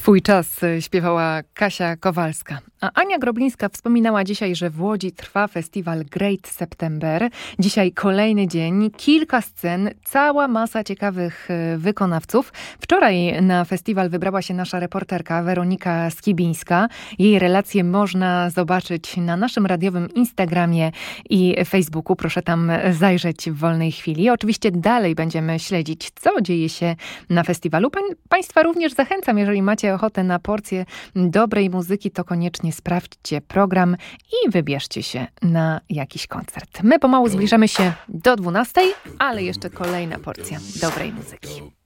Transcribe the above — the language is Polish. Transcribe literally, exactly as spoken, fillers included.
Twój czas śpiewała Kasia Kowalska. A Ania Groblińska wspominała dzisiaj, że w Łodzi trwa festiwal Great September. Dzisiaj kolejny dzień, kilka scen, cała masa ciekawych wykonawców. Wczoraj na festiwal wybrała się nasza reporterka Weronika Skibińska. Jej relacje można zobaczyć na naszym radiowym Instagramie i Facebooku. Proszę tam zajrzeć w wolnej chwili. Oczywiście dalej będziemy śledzić, co dzieje się na festiwalu. Pań- Państwa również zachęcam, jeżeli macie ochotę na porcję dobrej muzyki, to koniecznie sprawdźcie program i wybierzcie się na jakiś koncert. My pomału zbliżamy się do dwunastej, ale jeszcze kolejna porcja dobrej muzyki.